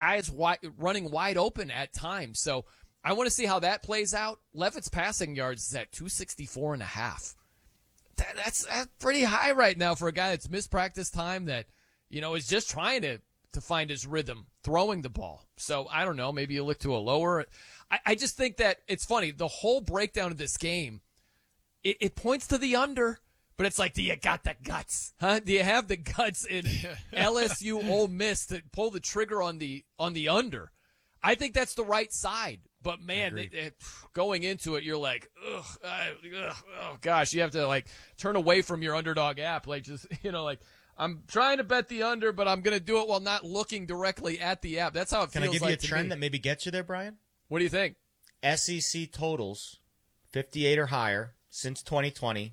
guys running wide open at times. So I want to see how that plays out. Leavitt's passing yards is at 264.5. That's pretty high right now for a guy that's missed practice time that, is just trying to find his rhythm throwing the ball. So I don't know. Maybe you look to a lower. I just think that it's funny. The whole breakdown of this game, it points to the under. But it's like, do you got the guts? Huh? Do you have the guts in LSU Ole Miss to pull the trigger on the under? I think that's the right side. But, man, going into it, you're like, oh, gosh. You have to, turn away from your Underdog app. I'm trying to bet the under, but I'm going to do it while not looking directly at the app. That's how it feels like. Can I give you a trend that maybe gets you there, Brian? What do you think? SEC totals, 58 or higher, since 2020.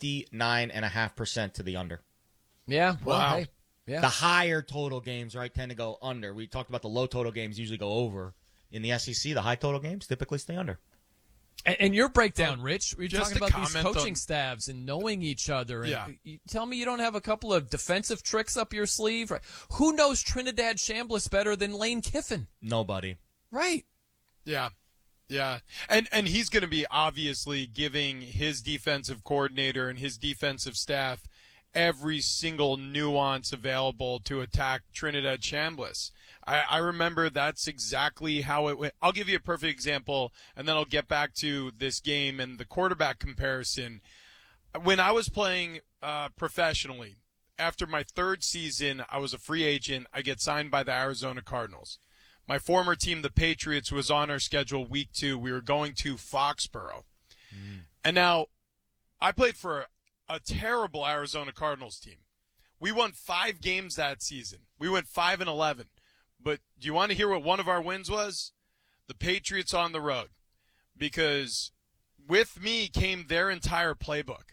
59.5% to the under. Yeah. Well, wow. Hey, yeah. The higher total games, right, tend to go under. We talked about the low total games usually go over. In the SEC, the high total games typically stay under. And your breakdown, Rich, we're just talking to about these comment coaching on- staffs and knowing each other. And Yeah. you tell me you don't have a couple of defensive tricks up your sleeve? Right? Who knows Trinidad Chambliss better than Lane Kiffin? Nobody. Right. Yeah. Yeah. And he's going to be obviously giving his defensive coordinator and his defensive staff every single nuance available to attack Trinidad Chambliss. I remember that's exactly how it went. I'll give you a perfect example, and then I'll get back to this game and the quarterback comparison. When I was playing professionally, after my third season, I was a free agent. I get signed by the Arizona Cardinals. My former team, the Patriots, was on our schedule week 2. We were going to Foxborough. And now I played for a terrible Arizona Cardinals team. We won 5 games that season. We went 5-11. But do you want to hear what one of our wins was? The Patriots on the road. Because with me came their entire playbook.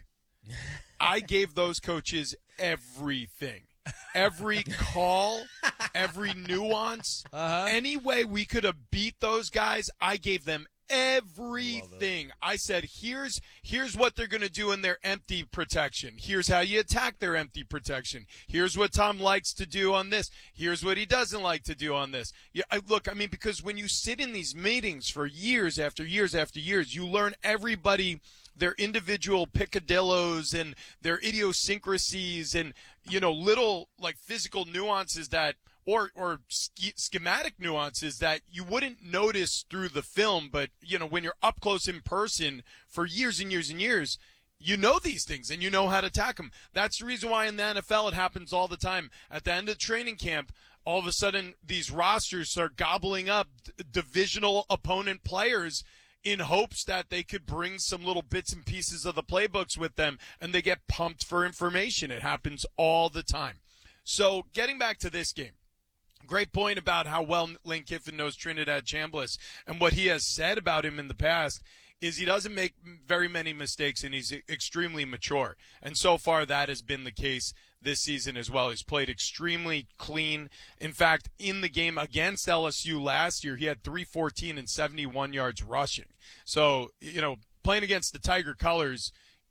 I gave those coaches everything. Every call, every nuance, any way we could have beat those guys, I gave them everything. I said, here's what they're going to do in their empty protection. Here's how you attack their empty protection. Here's what Tom likes to do on this. Here's what he doesn't like to do on this. Yeah, because when you sit in these meetings for years after years after years, you learn everybody their individual picadillos and their idiosyncrasies and, little physical nuances that or schematic nuances that you wouldn't notice through the film. But, when you're up close in person for years and years and years, you know these things and you know how to attack them. That's the reason why in the NFL it happens all the time. At the end of training camp, all of a sudden these rosters start gobbling up divisional opponent players in hopes that they could bring some little bits and pieces of the playbooks with them, and they get pumped for information. It happens all the time. So getting back to this game, great point about how well Lane Kiffin knows Trinidad Chambliss, and what he has said about him in the past is he doesn't make very many mistakes, and he's extremely mature. And so far that has been the case this season as well. He's played extremely clean. In fact, in the game against LSU last year, he had 314 and 71 yards rushing. So, playing against the Tiger colors,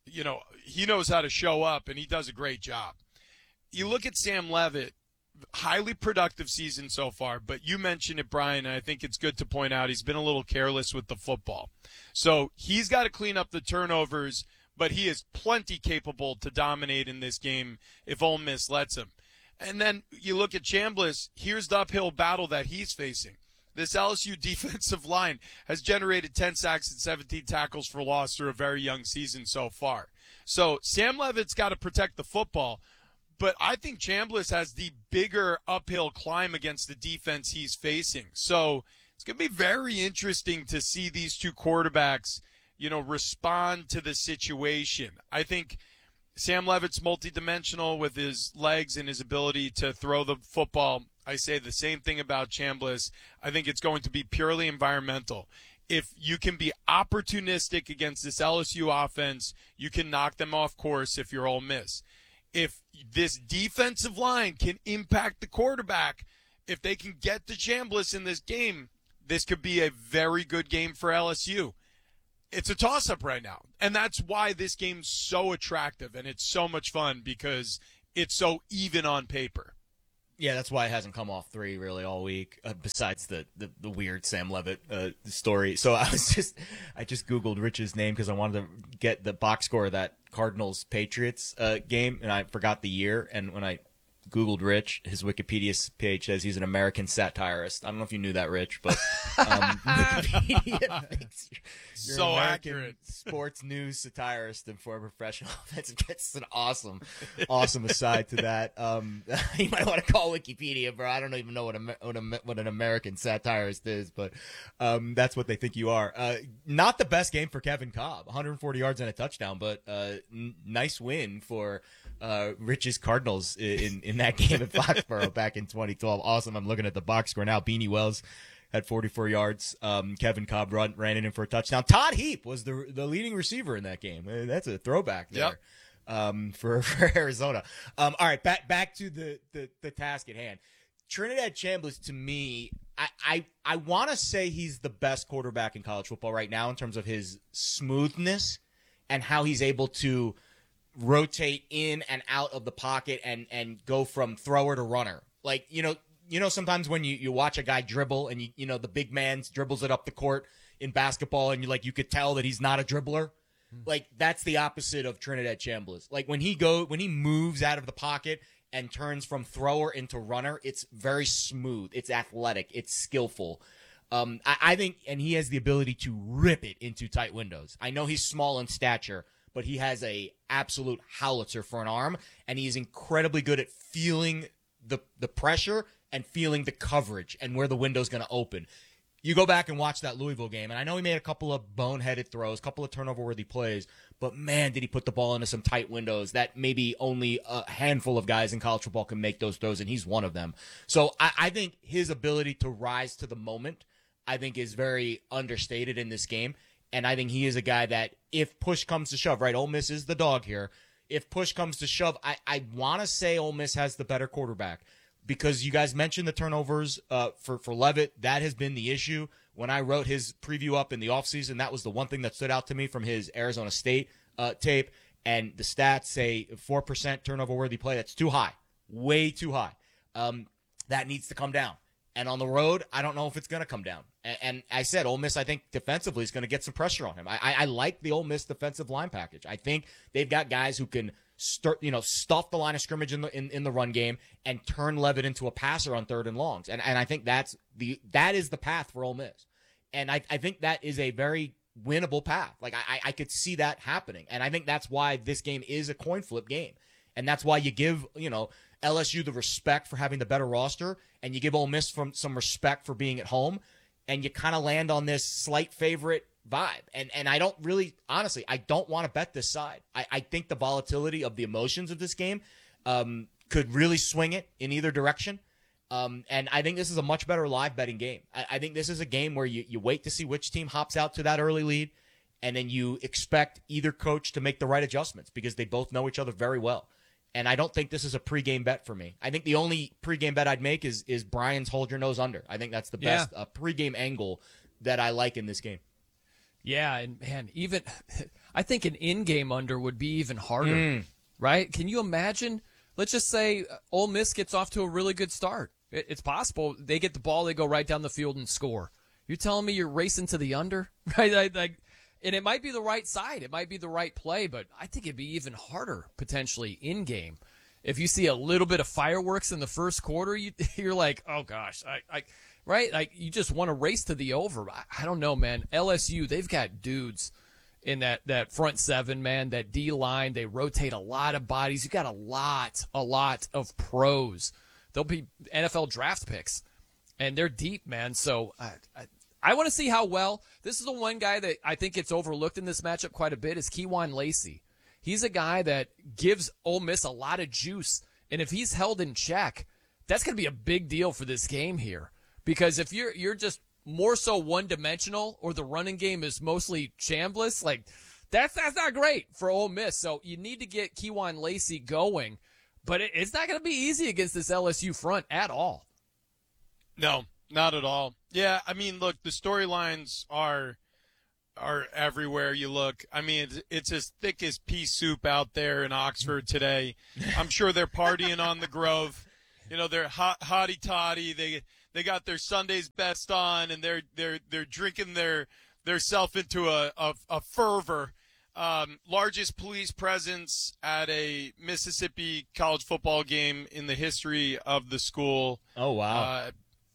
he knows how to show up, and he does a great job. You look at Sam Leavitt, highly productive season so far, but you mentioned it, Brian, and I think it's good to point out he's been a little careless with the football. So he's got to clean up the turnovers, but he is plenty capable to dominate in this game if Ole Miss lets him. And then you look at Chambliss, here's the uphill battle that he's facing. This LSU defensive line has generated 10 sacks and 17 tackles for loss through a very young season so far. So Sam Leavitt's got to protect the football, but I think Chambliss has the bigger uphill climb against the defense he's facing. So it's going to be very interesting to see these two quarterbacks, respond to the situation. I think Sam Leavitt's multidimensional with his legs and his ability to throw the football. I say the same thing about Chambliss. I think it's going to be purely environmental. If you can be opportunistic against this LSU offense, you can knock them off course if you're Ole Miss. If this defensive line can impact the quarterback, if they can get to Chambliss in this game, this could be a very good game for LSU. It's a toss-up right now, and that's why this game's so attractive, and it's so much fun because it's so even on paper. Yeah, that's why it hasn't come off 3 really all week. Besides the weird Sam Levitt story. So I just Googled Rich's name because I wanted to get the box score of that Cardinals Patriots game, and I forgot the year. And when I Googled Rich, his Wikipedia page says he's an American satirist. I don't know if you knew that, Rich, but Wikipedia thinks you're So an American accurate. sports news satirist and former professional offensive. It's an awesome aside to that. You might want to call Wikipedia, bro. I don't even know what an American satirist is, but that's what they think you are. Not the best game for Kevin Cobb, 140 yards and a touchdown, but nice win for Rich's Cardinals in that game at Foxborough back in 2012. Awesome. I'm looking at the box score now. Beanie Wells had 44 yards. Kevin Cobb ran it in for a touchdown. Todd Heap was the leading receiver in that game. That's a throwback there. Yep. For Arizona. All right, back to the task at hand. Trinidad Chambliss, to me, I want to say he's the best quarterback in college football right now in terms of his smoothness and how he's able to rotate in and out of the pocket and go from thrower to runner. Like, you know, sometimes when you watch a guy dribble and you know the big man dribbles it up the court in basketball and you could tell that he's not a dribbler. Like, that's the opposite of Trinidad Chambliss. Like, when he moves out of the pocket and turns from thrower into runner, it's very smooth. It's athletic. It's skillful. I think, and he has the ability to rip it into tight windows. I know he's small in stature, but he has a absolute howitzer for an arm, and he's incredibly good at feeling the pressure and feeling the coverage and where the window's going to open. You go back and watch that Louisville game, and I know he made a couple of boneheaded throws, a couple of turnover-worthy plays, but man, did he put the ball into some tight windows that maybe only a handful of guys in college football can make those throws, and he's one of them. So I think his ability to rise to the moment, I think, is very understated in this game. And I think he is a guy that if push comes to shove, right, Ole Miss is the dog here. If push comes to shove, I want to say Ole Miss has the better quarterback because you guys mentioned the turnovers for Levitt. That has been the issue. When I wrote his preview up in the offseason, that was the one thing that stood out to me from his Arizona State tape. And the stats say 4% turnover-worthy play. That's too high, way too high. That needs to come down. And on the road, I don't know if it's going to come down. And I said, Ole Miss, I think defensively is going to get some pressure on him. I like the Ole Miss defensive line package. I think they've got guys who can stuff the line of scrimmage in the run game and turn Levitt into a passer on 3rd and longs. And I think that is the path for Ole Miss. And I think that is a very winnable path. Like I could see that happening. And I think that's why this game is a coin flip game. And that's why you give, LSU the respect for having the better roster, and you give Ole Miss some respect for being at home, and you kind of land on this slight favorite vibe. And I don't really, honestly, I don't want to bet this side. I think the volatility of the emotions of this game could really swing it in either direction. And I think this is a much better live betting game. I think this is a game where you wait to see which team hops out to that early lead, and then you expect either coach to make the right adjustments because they both know each other very well. And I don't think this is a pregame bet for me. I think the only pregame bet I'd make is Brian's hold your nose under. I think that's the best pregame angle that I like in this game. Yeah, and man, even I think an in-game under would be even harder, right? Can you imagine? Let's just say Ole Miss gets off to a really good start. It's possible they get the ball, they go right down the field and score. You're telling me you're racing to the under, right? And it might be the right side. It might be the right play, but I think it'd be even harder potentially in game. If you see a little bit of fireworks in the first quarter, you're like, oh gosh, right? Like you just want to race to the over. I don't know, man. LSU, they've got dudes in that front seven, man, that D line. They rotate a lot of bodies. You got a lot of pros. They'll be NFL draft picks, and they're deep, man. So I want to see how well. This is the one guy that I think gets overlooked in this matchup quite a bit is Kejuan Lacey. He's a guy that gives Ole Miss a lot of juice, and if he's held in check, that's going to be a big deal for this game here. Because if you're just more so one-dimensional, or the running game is mostly Chambliss, like that's not great for Ole Miss. So you need to get Kejuan Lacey going, but it's not going to be easy against this LSU front at all. No. Not at all. Yeah, I mean, look, the storylines are everywhere you look. I mean, it's as thick as pea soup out there in Oxford today. I'm sure they're partying on the Grove. they're hotty toddy. They got their Sunday's best on, and they're drinking their self into a fervor. Largest police presence at a Mississippi college football game in the history of the school. Oh, wow.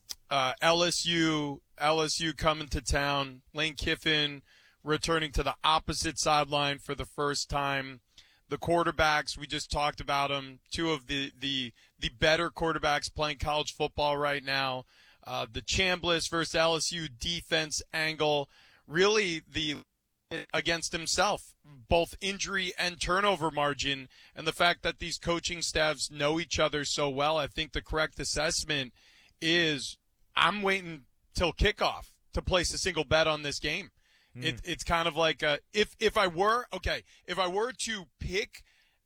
LSU coming to town. Lane Kiffin returning to the opposite sideline for the first time. The quarterbacks, we just talked about them. Two of the better quarterbacks playing college football right now. The Chambliss versus LSU defense angle. Really against himself, both injury and turnover margin, and the fact that these coaching staffs know each other so well. I think the correct assessment is I'm waiting till kickoff to place a single bet on this game. It's kind of like if I were to pick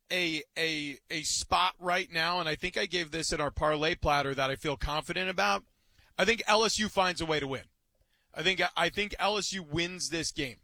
a spot right now, and I think I gave this in our parlay platter that I feel confident about, I think LSU finds a way to win. I think LSU wins this game.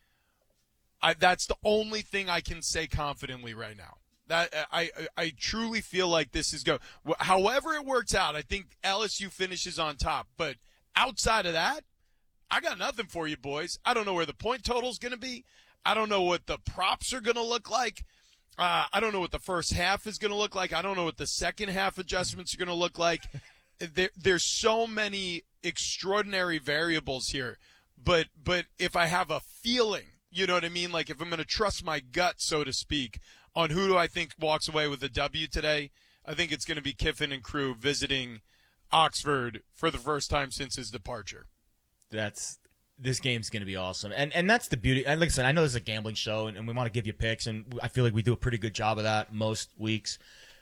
That's the only thing I can say confidently right now. That I truly feel like this is go. However it works out, I think LSU finishes on top. But outside of that, I got nothing for you, boys. I don't know where the point total is going to be. I don't know what the props are going to look like. I don't know what the first half is going to look like. I don't know what the second half adjustments are going to look like. There's so many extraordinary variables here. But if I have a feeling, you know what I mean? Like if I'm going to trust my gut, so to speak, on who do I think walks away with a W today, I think it's going to be Kiffin and crew visiting Oxford for the first time since his departure. This game's going to be awesome. And that's the beauty. And like I said, I know this is a gambling show, and we want to give you picks, and I feel like we do a pretty good job of that most weeks.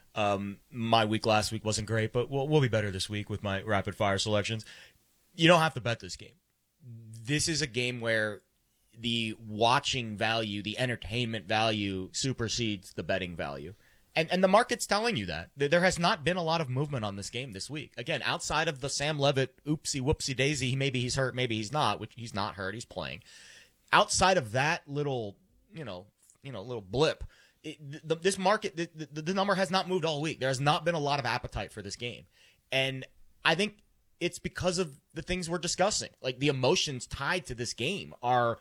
My week last week wasn't great, but we'll be better this week with my rapid-fire selections. You don't have to bet this game. This is a game where the watching value, the entertainment value supersedes the betting value. And the market's telling you that. There has not been a lot of movement on this game this week. Again, outside of the Sam Levitt oopsie whoopsie daisy, maybe he's hurt, maybe he's not, which he's not hurt, he's playing. Outside of that little, little blip, this market, the number has not moved all week. There has not been a lot of appetite for this game. And I think it's because of the things we're discussing. Like the emotions tied to this game are.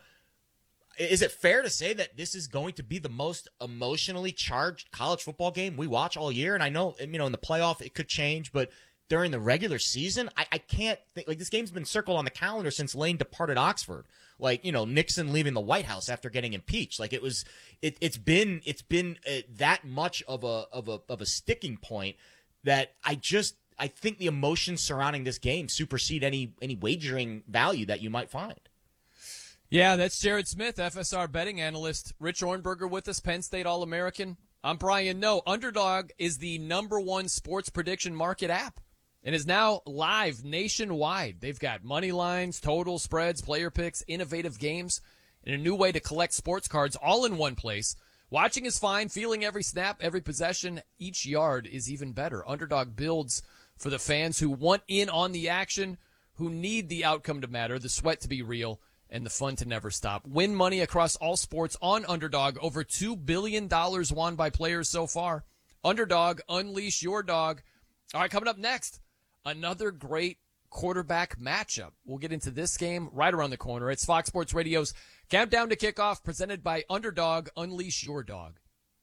Is it fair to say that this is going to be the most emotionally charged college football game we watch all year? And I know, in the playoff it could change, but during the regular season, I can't think, like, this game's been circled on the calendar since Lane departed Oxford. Like, Nixon leaving the White House after getting impeached. Like it's been that much of a sticking point that I think the emotions surrounding this game supersede any wagering value that you might find. Yeah, that's Jared Smith, FSR betting analyst. Rich Ornberger with us, Penn State All-American. I'm Brian Noe. Underdog is the #1 sports prediction market app and is now live nationwide. They've got money lines, total spreads, player picks, innovative games, and a new way to collect sports cards all in one place. Watching is fine. Feeling every snap, every possession, each yard is even better. Underdog builds for the fans who want in on the action, who need the outcome to matter, the sweat to be real, and the fun to never stop. Win money across all sports on Underdog. Over $2 billion won by players so far. Underdog, unleash your dog. All right, coming up next, another great quarterback matchup. We'll get into this game right around the corner. It's Fox Sports Radio's Countdown to Kickoff, presented by Underdog. Unleash your dog.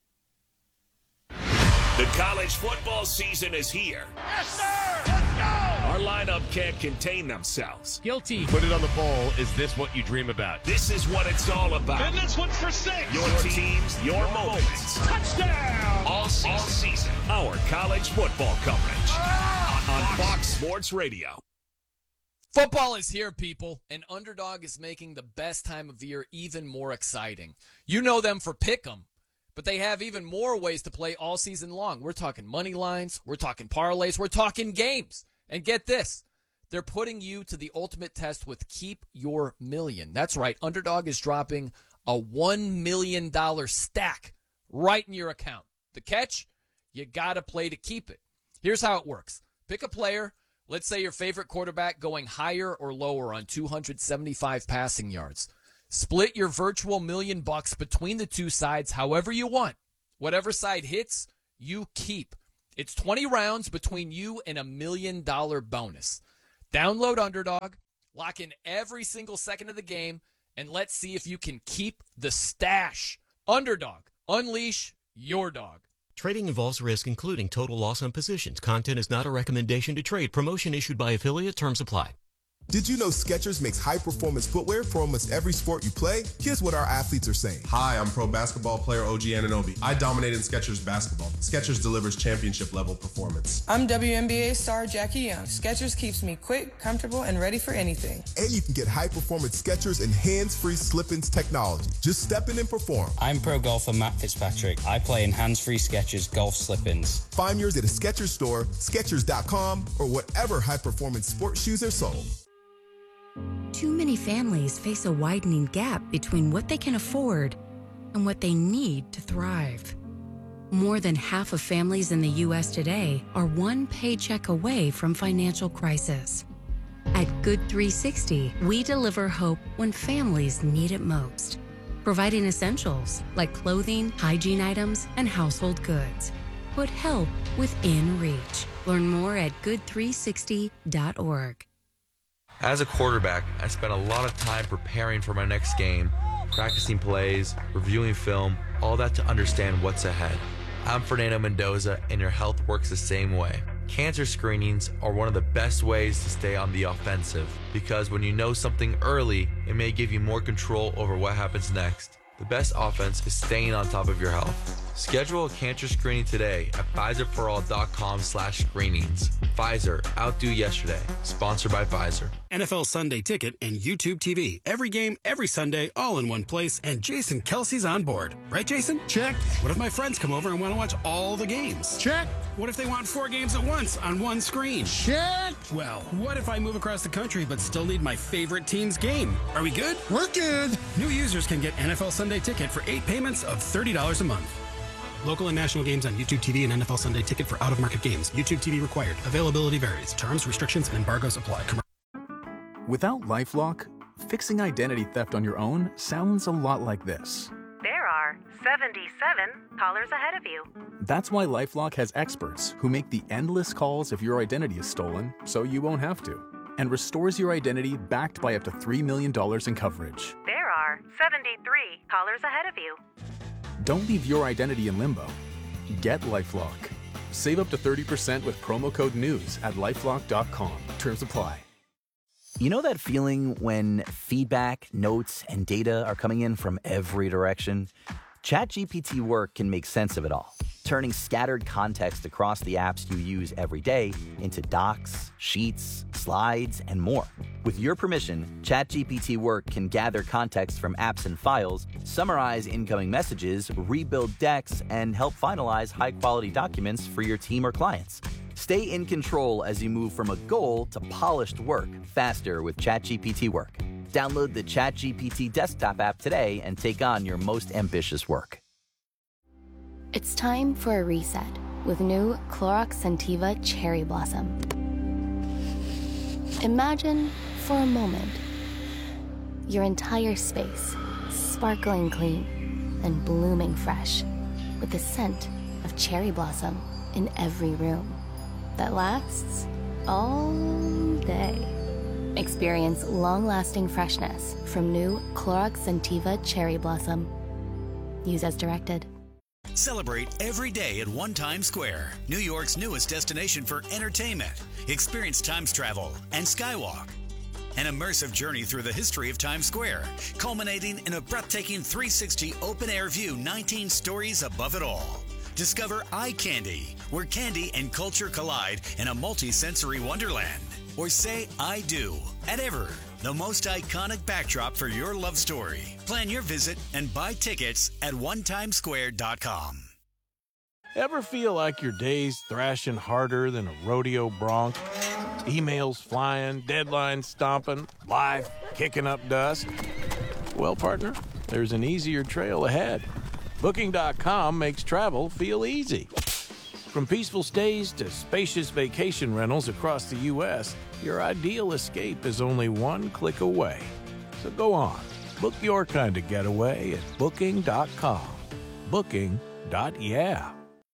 The college football season is here. Yes, sir! Let's go! Our lineup can't contain themselves. Guilty. Put it on the poll. Is this what you dream about? This is what it's all about. And this one's for 6. Your teams, your moments. Touchdown! All season. Our college football coverage on Fox Sports Radio. Football is here, people, and Underdog is making the best time of year even more exciting. You know them for Pick'em, but they have even more ways to play all season long. We're talking money lines, we're talking parlays, we're talking games. And get this, they're putting you to the ultimate test with Keep Your Million. That's right, Underdog is dropping a $1 million stack right in your account. The catch? You got to play to keep it. Here's how it works. Pick a player, let's say your favorite quarterback, going higher or lower on 275 passing yards. Split your virtual $1 million between the two sides however you want. Whatever side hits, you keep. It's 20 rounds between you and $1 million bonus. Download Underdog, lock in every single second of the game, and let's see if you can keep the stash. Underdog, unleash your dog. Trading involves risk, including total loss on positions. Content is not a recommendation to trade. Promotion issued by affiliate. Terms apply. Did you know Skechers makes high-performance footwear for almost every sport you play? Here's what our athletes are saying. Hi, I'm pro basketball player OG Anunoby. I dominate in Skechers basketball. Skechers delivers championship-level performance. I'm WNBA star Jackie Young. Skechers keeps me quick, comfortable, and ready for anything. And you can get high-performance Skechers and hands-free slip-ins technology. Just step in and perform. I'm pro golfer Matt Fitzpatrick. I play in hands-free Skechers golf slip-ins. Find yours at a Skechers store, Skechers.com, or whatever high-performance sports shoes are sold. Too many families face a widening gap between what they can afford and what they need to thrive. More than half of families in the U.S. today are one paycheck away from financial crisis. At Good 360, we deliver hope when families need it most, providing essentials like clothing, hygiene items, and household goods. Put help within reach. Learn more at good360.org. As a quarterback, I spent a lot of time preparing for my next game, practicing plays, reviewing film, all that to understand what's ahead. I'm Fernando Mendoza, and your health works the same way. Cancer screenings are one of the best ways to stay on the offensive, because when you know something early, it may give you more control over what happens next. The best offense is staying on top of your health. Schedule a cancer screening today at PfizerForAll.com/screenings. Pfizer, outdo yesterday. Sponsored by Pfizer. NFL Sunday Ticket and YouTube TV. Every game, every Sunday, all in one place, and Jason Kelsey's on board. Right, Jason? Check. What if my friends come over and want to watch all the games? Check. What if they want 4 games at once on one screen? Check. Well, what if I move across the country but still need my favorite team's game? Are we good? We're good. New users can get NFL Sunday Ticket for 8 payments of $30 a month. Local and national games on YouTube TV and NFL Sunday Ticket for out-of-market games. YouTube TV required. Availability varies. Terms, restrictions, and embargoes apply. Without LifeLock, fixing identity theft on your own sounds a lot like this. There are 77 callers ahead of you. That's why LifeLock has experts who make the endless calls if your identity is stolen, so you won't have to, and restores your identity backed by up to $3 million in coverage. There are 73 callers ahead of you. Don't leave your identity in limbo. Get LifeLock. Save up to 30% with promo code NEWS at LifeLock.com. Terms apply. You know that feeling when feedback, notes, and data are coming in from every direction? ChatGPT Work can make sense of it all, turning scattered context across the apps you use every day into docs, sheets, slides, and more. With your permission, ChatGPT Work can gather context from apps and files, summarize incoming messages, rebuild decks, and help finalize high-quality documents for your team or clients. Stay in control as you move from a goal to polished work faster with ChatGPT Work. Download the ChatGPT desktop app today and take on your most ambitious work. It's time for a reset with new Clorox Scentiva Cherry Blossom. Imagine, for a moment, your entire space sparkling clean and blooming fresh with the scent of cherry blossom in every room that lasts all day. Experience long-lasting freshness from new Clorox Scentiva Cherry Blossom. Use as directed. Celebrate every day at One Times Square, New York's newest destination for entertainment. Experience Times Travel and Skywalk. An immersive journey through the history of Times Square, culminating in a breathtaking 360 open-air view 19 stories above it all. Discover Eye Candy, where candy and culture collide in a multi-sensory wonderland. Or say I do at Ever, the most iconic backdrop for your love story. Plan your visit and buy tickets at onetimesquare.com. Ever feel like your day's thrashing harder than a rodeo bronc? Emails flying, deadlines stomping, life kicking up dust? Well, partner, there's an easier trail ahead. Booking.com makes travel feel easy. From peaceful stays to spacious vacation rentals across the U.S., your ideal escape is only one click away. So go on, book your kind of getaway at Booking.com. Booking.yeah.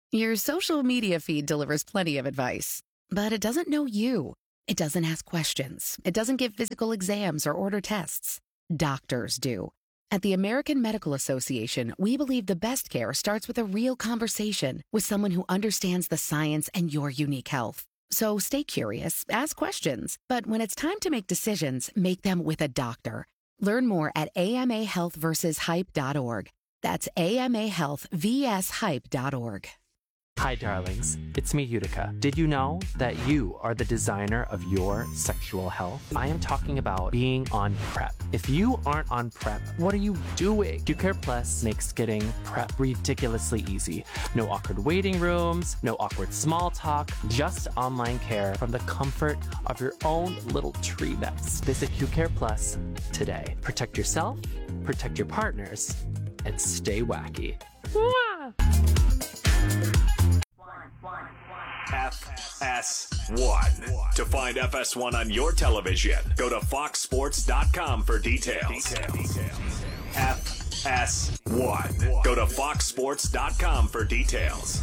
Your social media feed delivers plenty of advice, but it doesn't know you. It doesn't ask questions. It doesn't give physical exams or order tests. Doctors do. At the American Medical Association, we believe the best care starts with a real conversation with someone who understands the science and your unique health. So stay curious, ask questions, but when it's time to make decisions, make them with a doctor. Learn more at amahealthversushype.org. That's amahealthvshype.org. Hi, darlings. It's me, Utica. Did you know that you are the designer of your sexual health? I am talking about being on PrEP. If you aren't on PrEP, what are you doing? QCare Plus makes getting PrEP ridiculously easy. No awkward waiting rooms, no awkward small talk, just online care from the comfort of your own little tree nest. Visit QCare Plus today. Protect yourself, protect your partners, and stay wacky. Mwah! FS1. To find FS1 on your television, go to foxsports.com for details. FS1. Go to foxsports.com for details.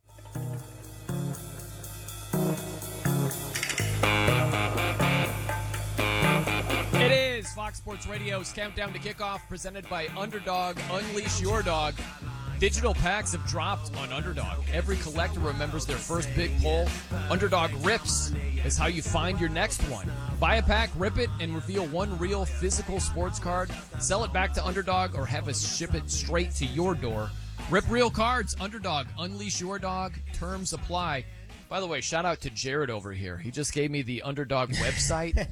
It is Fox Sports Radio's Countdown to Kickoff, presented by Underdog. Unleash your dog. Digital packs have dropped on Underdog. Every collector remembers their first big pull. Underdog Rips is how you find your next one. Buy a pack, rip it, and reveal one real physical sports card. Sell it back to Underdog or have us ship it straight to your door. Rip real cards. Underdog. Unleash your dog. Terms apply. By the way, shout out to Jared over here. He just gave me the Underdog website.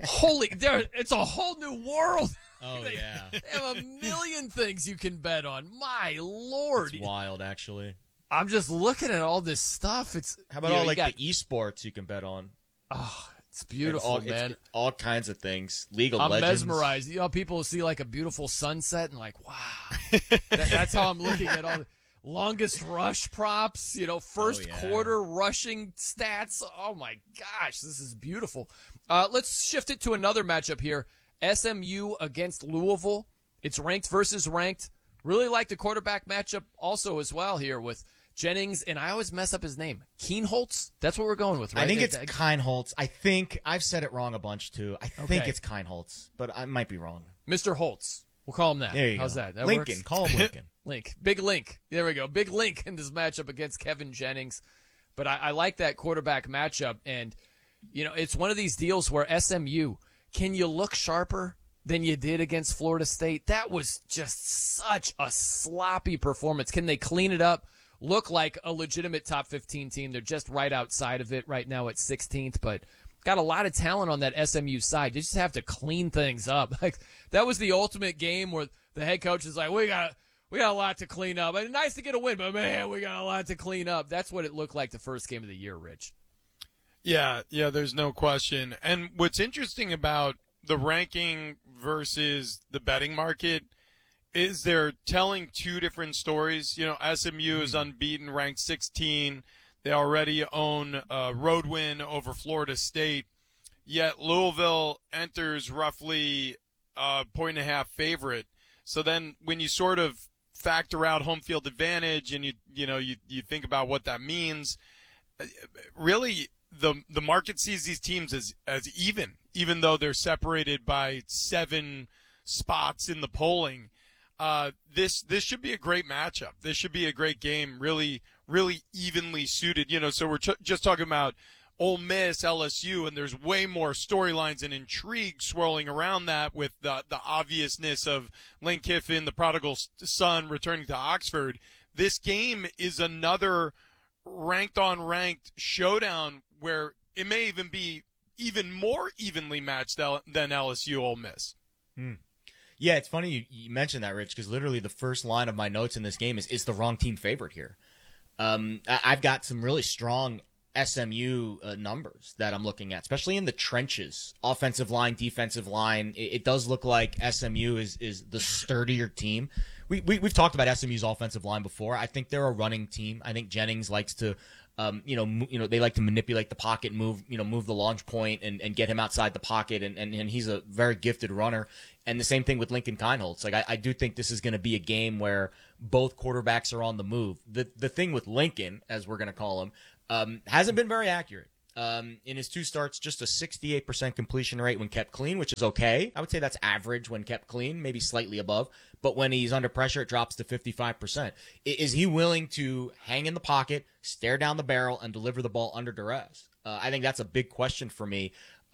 It's a whole new world. Oh, yeah. They have a million things you can bet on. My Lord. It's wild, actually. I'm just looking at all this stuff. How about all the esports you can bet on? Oh, it's beautiful, man. It's all kinds of things. League of Legends. I'm mesmerized. You know, people see like a beautiful sunset and like, wow. That's how I'm looking at all the longest rush props, first quarter rushing stats. Oh, my gosh, this is beautiful. Let's shift it to another matchup here. SMU against Louisville. It's ranked versus ranked. Really like the quarterback matchup also as well here with Jennings, and I always mess up his name. Kienholz? That's what we're going with, right? I think it's Kienholz. I think I've said it wrong a bunch, too. I think it's Kienholz, but I might be wrong. Mr. Holtz. We'll call him that. There you How's go. that? That Lincoln. Works? Call him Lincoln. Link. Big Link. There we go. Big Link in this matchup against Kevin Jennings. But I like that quarterback matchup, and, it's one of these deals where SMU, can you look sharper than you did against Florida State? That was just such a sloppy performance. Can they clean it up, look like a legitimate top 15 team? They're just right outside of it right now at 16th, but got a lot of talent on that SMU side. They just have to clean things up. Like, that was the ultimate game where the head coach is like, we got a lot to clean up. And nice to get a win, but man, we got a lot to clean up. That's what it looked like the first game of the year, Rich. Yeah, there's no question. And what's interesting about the ranking versus the betting market is they're telling two different stories. SMU is unbeaten, ranked 16. They already own a road win over Florida State. Yet Louisville enters roughly a 1.5 favorite. So then when you sort of factor out home field advantage and you think about what that means, really the market sees these teams as even though they're separated by 7 spots in the polling. This should be a great matchup. This should be a great game, really, really evenly suited. So we're just talking about Ole Miss, LSU, and there's way more storylines and intrigue swirling around that with the obviousness of Lane Kiffin, the prodigal son, returning to Oxford. This game is another ranked-on-ranked showdown where it may even be even more evenly matched than LSU Ole Miss. Yeah, it's funny you mentioned that, Rich, because literally the first line of my notes in this game is the wrong team favorite here. I've got some really strong SMU numbers that I'm looking at, especially in the trenches, offensive line, defensive line. It does look like SMU is the sturdier team. We've talked about SMU's offensive line before. I think they're a running team. I think Jennings likes to They like to manipulate the pocket, move the launch point and get him outside the pocket. And he's a very gifted runner. And the same thing with Lincoln Kienholz. Like, I do think this is going to be a game where both quarterbacks are on the move. The thing with Lincoln, as we're going to call him, hasn't been very accurate. In his 2 starts, just a 68% completion rate when kept clean, which is okay. I would say that's average when kept clean, maybe slightly above. But when he's under pressure, it drops to 55%. Is he willing to hang in the pocket, stare down the barrel, and deliver the ball under duress? I think that's a big question for me.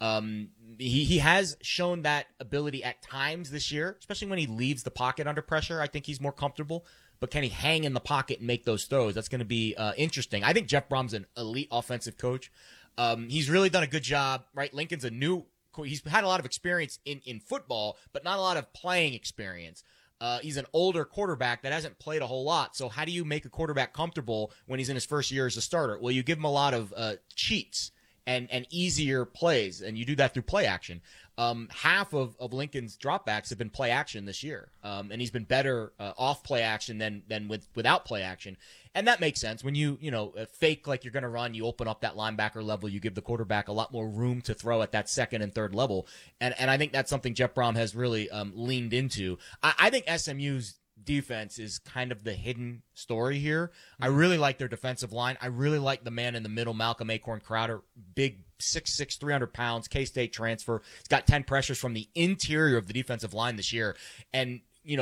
He has shown that ability at times this year, especially when he leaves the pocket under pressure. I think he's more comfortable. But can he hang in the pocket and make those throws? That's going to be interesting. I think Jeff Brom's an elite offensive coach. He's really done a good job, right? Lincoln's he's had a lot of experience in football, but not a lot of playing experience. He's an older quarterback that hasn't played a whole lot. So how do you make a quarterback comfortable when he's in his first year as a starter? Well, you give him a lot of cheats and easier plays, and you do that through play action. Half of Lincoln's dropbacks have been play action this year, and he's been better off play action than without play action. And that makes sense. When you fake like you're going to run, you open up that linebacker level, you give the quarterback a lot more room to throw at that second and third level. And I think that's something Jeff Brom has really leaned into. I think SMU's defense is kind of the hidden story here. I really like their defensive line. I really like the man in the middle, Malcolm Acorn Crowder, big 6'6", 300 pounds, K-State transfer. He's got 10 pressures from the interior of the defensive line this year. And,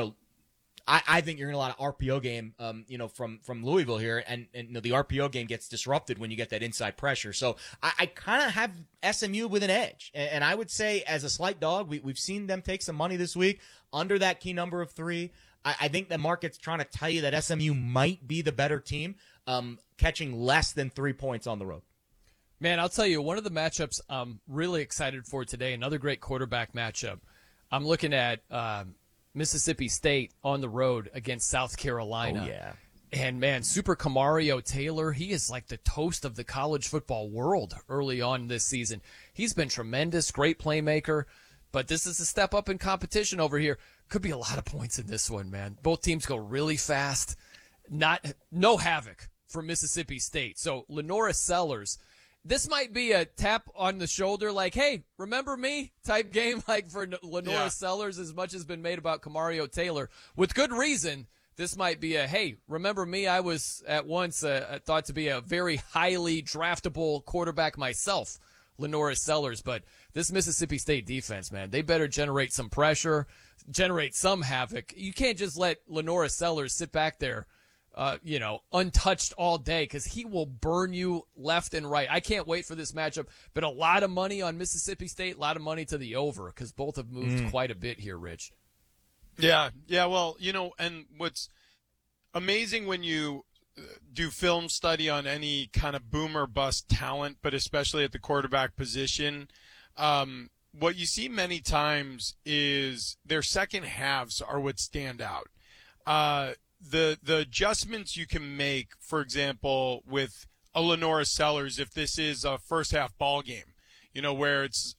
I think you're in a lot of RPO game, from Louisville here, and the RPO game gets disrupted when you get that inside pressure. So I kind of have SMU with an edge, and I would say as a slight dog, we've seen them take some money this week under that key number of 3. I think the market's trying to tell you that SMU might be the better team, catching less than 3 points on the road. Man, I'll tell you, one of the matchups I'm really excited for today, another great quarterback matchup. I'm looking at Mississippi State on the road against South Carolina. Oh, yeah. And, man, Super Camario Taylor, he is like the toast of the college football world early on this season. He's been tremendous, great playmaker, but this is a step up in competition over here. Could be a lot of points in this one, man. Both teams go really fast. No havoc for Mississippi State. So, Lenora Sellers, this might be a tap on the shoulder like, hey, remember me type game like for Lenora Sellers, as much has been made about Camario Taylor. With good reason, this might be a, hey, remember me? I was at once thought to be a very highly draftable quarterback myself, Lenora Sellers. But this Mississippi State defense, man, they better generate some pressure, generate some havoc. You can't just let Lenora Sellers sit back there untouched all day, because he will burn you left and right. I can't wait for this matchup, but a lot of money on Mississippi State, a lot of money to the over, because both have moved quite a bit here, Rich. Yeah. Well, and what's amazing when you do film study on any kind of boom or bust talent, but especially at the quarterback position, what you see many times is their second halves are what stand out. The adjustments you can make, for example, with a Lenora Sellers, if this is a first half ball game, where it's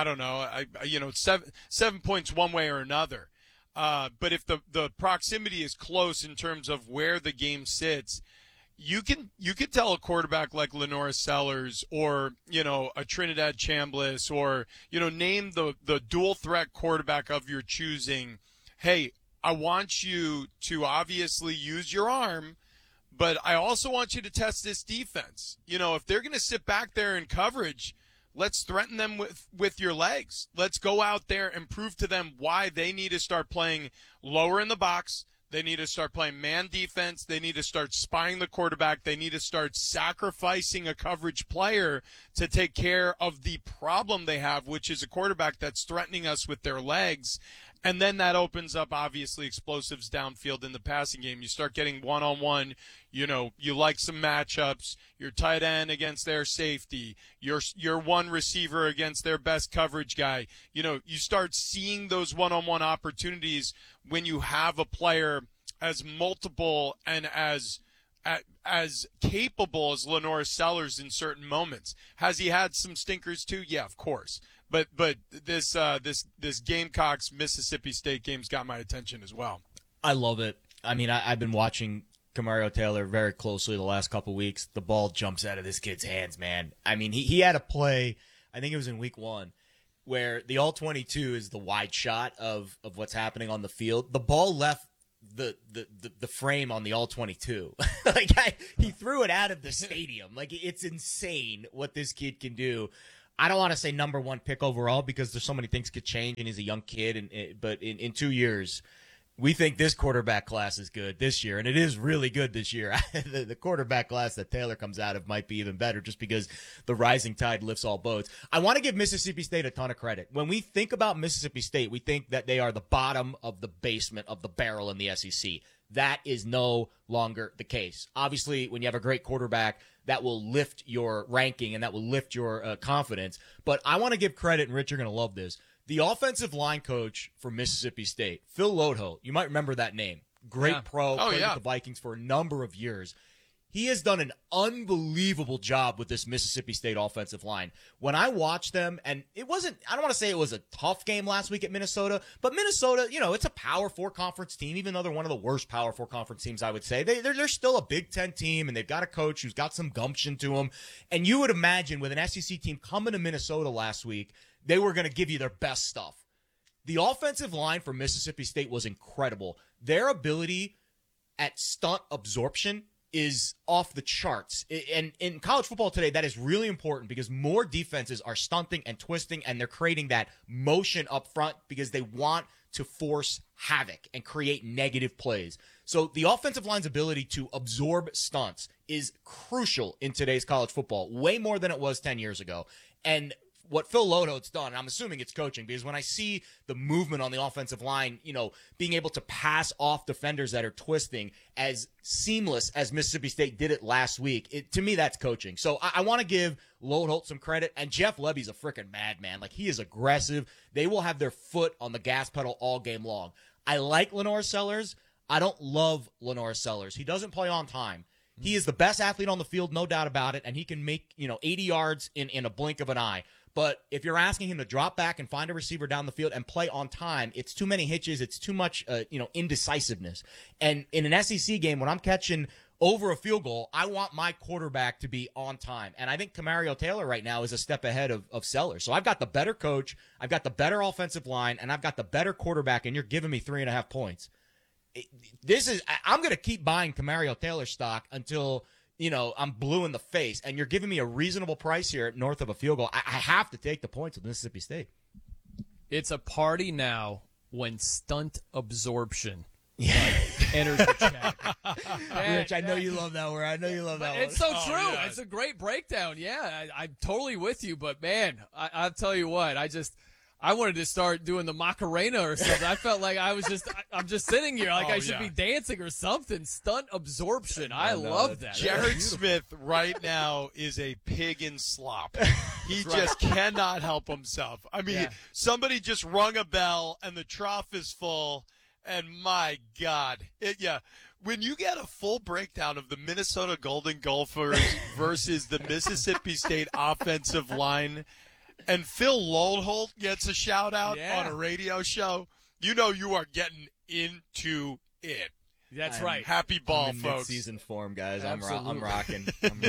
it's 7 points one way or another. But if the proximity is close in terms of where the game sits, you can tell a quarterback like Lenora Sellers or a Trinidad Chambliss or name the dual threat quarterback of your choosing. Hey, I want you to obviously use your arm, but I also want you to test this defense. If they're going to sit back there in coverage, let's threaten them with your legs. Let's go out there and prove to them why they need to start playing lower in the box. They need to start playing man defense. They need to start spying the quarterback. They need to start sacrificing a coverage player to take care of the problem they have, which is a quarterback that's threatening us with their legs. And then that opens up, obviously, explosives downfield in the passing game. You start getting one-on-one. You like some matchups. Your tight end against their safety. Your one receiver against their best coverage guy. You start seeing those one-on-one opportunities when you have a player as multiple and as capable as Lenora Sellers in certain moments. Has he had some stinkers too? Yeah, of course. But this Gamecocks Mississippi State game's got my attention as well. I love it. I mean, I've been watching Camario Taylor very closely the last couple weeks. The ball jumps out of this kid's hands, man. I mean, he had a play, I think it was in week 1, where the all-22 is the wide shot of what's happening on the field. The ball left the frame on the all-22. He threw it out of the stadium. Like, it's insane what this kid can do. I don't want to say number 1 pick overall because there's so many things could change, and he's a young kid. But in 2 years, we think this quarterback class is good this year, and it is really good this year. The quarterback class that Taylor comes out of might be even better just because the rising tide lifts all boats. I want to give Mississippi State a ton of credit. When we think about Mississippi State, we think that they are the bottom of the basement of the barrel in the SEC. That is no longer the case. Obviously, when you have a great quarterback, that will lift your ranking and that will lift your confidence. But I want to give credit, and Rich, you're going to love this. The offensive line coach for Mississippi State, Phil Lodeholt, you might remember that name. Great pro, played with the Vikings for a number of years. He has done an unbelievable job with this Mississippi State offensive line. When I watched them, and I don't want to say it was a tough game last week at Minnesota, but Minnesota, it's a Power 4 conference team, even though they're one of the worst Power 4 conference teams, I would say. They're still a Big Ten team, and they've got a coach who's got some gumption to him. And you would imagine with an SEC team coming to Minnesota last week, they were going to give you their best stuff. The offensive line for Mississippi State was incredible. Their ability at stunt absorption is off the charts. And in college football today, that is really important because more defenses are stunting and twisting, and they're creating that motion up front because they want to force havoc and create negative plays. So the offensive line's ability to absorb stunts is crucial in today's college football, way more than it was 10 years ago. And what Phil Lodeholt's done, and I'm assuming it's coaching, because when I see the movement on the offensive line, being able to pass off defenders that are twisting as seamless as Mississippi State did it last week, to me, that's coaching. So I want to give Lodeholt some credit, and Jeff Lebby's a freaking madman. Like, he is aggressive. They will have their foot on the gas pedal all game long. I like Lenore Sellers. I don't love Lenore Sellers. He doesn't play on time. He is the best athlete on the field, no doubt about it, and he can make 80 yards in a blink of an eye. But if you're asking him to drop back and find a receiver down the field and play on time, it's too many hitches. It's too much, indecisiveness. And in an SEC game, when I'm catching over a field goal, I want my quarterback to be on time. And I think Camario Taylor right now is a step ahead of Sellers. So I've got the better coach, I've got the better offensive line, and I've got the better quarterback, and you're giving me 3.5 points. I'm going to keep buying Camario Taylor stock until I'm blue in the face, and you're giving me a reasonable price here north of a field goal. I have to take the points with Mississippi State. It's a party now when stunt absorption enters the chat. Rich, I know you love that word. I know you love that one. It's so true. Yeah. It's a great breakdown. Yeah, I'm totally with you. But, man, I'll tell you what, I wanted to start doing the Macarena or something. I felt like I'm just sitting here like I should be dancing or something. Stunt absorption. I love that. Jared Smith right now is a pig in slop. He just cannot help himself. I mean, somebody just rung a bell and the trough is full, and my God. When you get a full breakdown of the Minnesota Golden Gophers versus the Mississippi State offensive line, and Phil Lodeholt gets a shout-out on a radio show, you are getting into it. That's right. Happy ball, I'm in folks. Mid-season form, guys. Absolutely. I'm rocking.